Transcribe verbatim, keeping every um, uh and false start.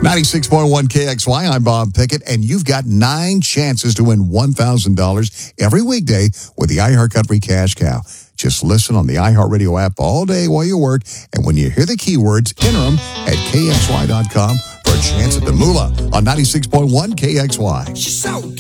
ninety-six point one K X Y, I'm Bob Pickett, and you've got nine chances to win one thousand dollars every weekday with the iHeartCountry Cash Cow. Just listen on the iHeartRadio app all day while you work, and when you hear the keywords, enter them at K X Y dot com for a chance at the moolah on ninety-six point one K X Y. She's so